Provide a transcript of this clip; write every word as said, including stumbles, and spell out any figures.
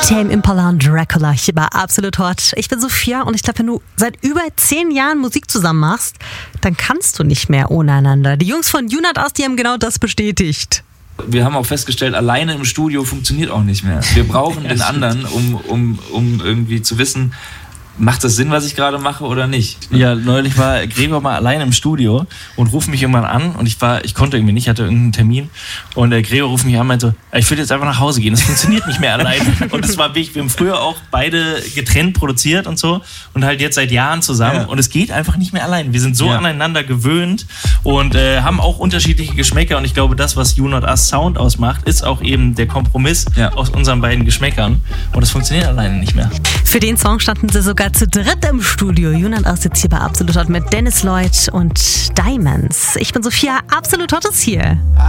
Tame Impala und Dracula hier bei Absolut Hot. Ich bin Sophia und ich glaube, wenn du seit über zehn Jahren Musik zusammen machst, dann kannst du nicht mehr ohne einander. Die Jungs von Junat aus, die haben genau das bestätigt. Wir haben auch festgestellt, alleine im Studio funktioniert auch nicht mehr. Wir brauchen den anderen, um, um, um irgendwie zu wissen, macht das Sinn, was ich gerade mache oder nicht? Ja, neulich war Gregor mal alleine im Studio und ruft mich irgendwann an und ich war, ich konnte irgendwie nicht, hatte irgendeinen Termin und der Gregor ruft mich an und meinte so, ich will jetzt einfach nach Hause gehen, das funktioniert nicht mehr alleine. Und das war wichtig, wir haben früher auch beide getrennt produziert und so und halt jetzt seit Jahren zusammen ja. Und es geht einfach nicht mehr allein. Wir sind so ja. aneinander gewöhnt und äh, haben auch unterschiedliche Geschmäcker und ich glaube, das, was You Not Us Sound ausmacht, ist auch eben der Kompromiss ja. aus unseren beiden Geschmäckern und das funktioniert alleine nicht mehr. Für den Song standen sie sogar zu dritt im Studio. Junat aus jetzt hier bei Absolut Hot mit Dennis Lloyd und Diamonds. Ich bin Sophia, Absolut Hot ist hier.